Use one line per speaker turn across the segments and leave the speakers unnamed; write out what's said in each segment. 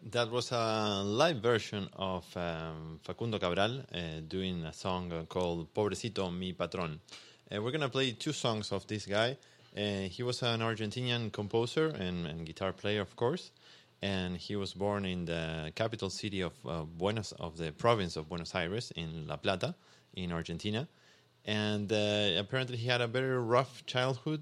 That was a live version of Facundo Cabral doing a song called Pobrecito Mi Patrón. We're going to play two songs of this guy. He was an Argentinian composer and guitar player, of course. And he was born in the capital city of the province of Buenos Aires in La Plata, in Argentina. And apparently he had a very rough childhood.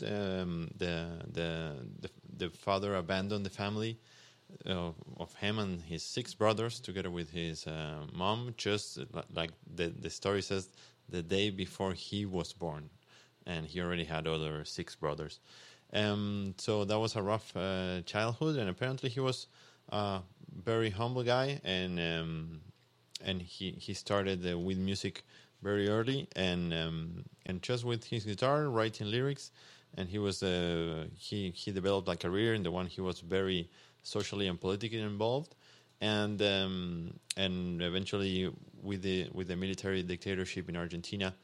The father abandoned the family of him and his 6 brothers, together with his mom, just like the story says, the day before he was born, and he already had other 6 brothers. So that was a rough childhood, and apparently he was a very humble guy, and he started with music very early, and just with his guitar writing lyrics, and he was he developed a career in the one he was very socially and politically involved, and eventually with the military dictatorship in Argentina,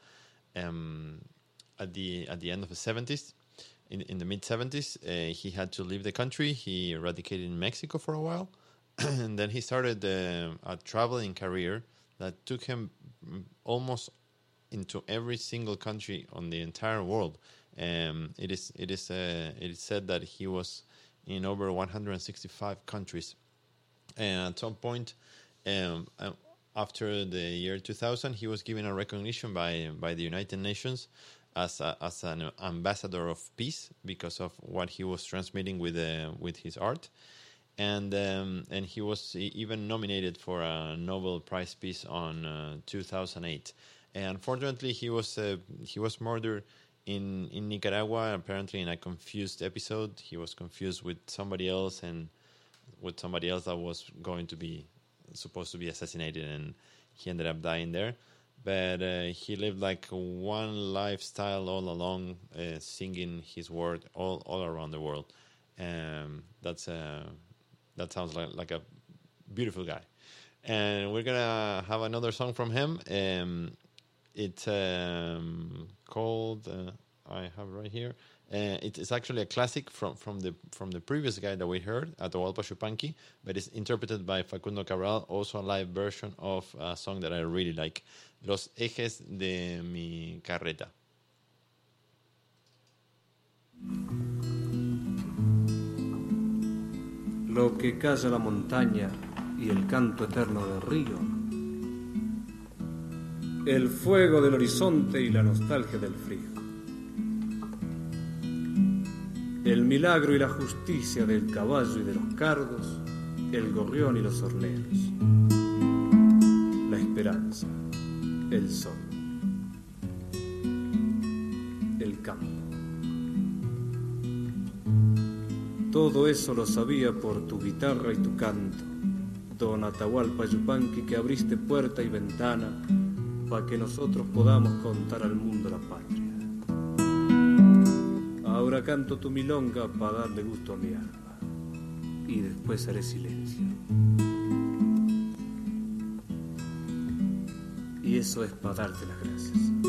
at the end of the 70s, in the mid 70s, he had to leave the country. He eradicated in Mexico for a while, and then he started a traveling career that took him almost into every single country on the entire world. It is said that he was in over 165 countries. And at some point, after the year 2000, he was given a recognition by the United Nations as an ambassador of peace because of what he was transmitting with his art. And he was even nominated for a Nobel Prize Peace on 2008. And unfortunately, he was murdered in Nicaragua, apparently in a confused episode. He was confused with somebody else, and with somebody else that was supposed to be assassinated, and he ended up dying there. But he lived like one lifestyle all along, singing his word all around the world. That sounds like a beautiful guy. And we're gonna have another song from him. It's called I have right here. It's actually a classic from the previous guy that we heard, Atahualpa Yupanqui, but it's interpreted by Facundo Cabral, also a live version of a song that I really like, Los Ejes de mi Carreta.
Lo que calla la montaña y el canto eterno del río, el fuego del horizonte y la nostalgia del frío, el milagro y la justicia del caballo y de los cardos, el gorrión y los horneros, la esperanza, el sol, el campo. Todo eso lo sabía por tu guitarra y tu canto, don Atahualpa Yupanqui, que abriste puerta y ventana para que nosotros podamos contar al mundo la patria. Ahora canto tu milonga para darle gusto a mi alma, y después haré silencio. Y eso es para darte las gracias.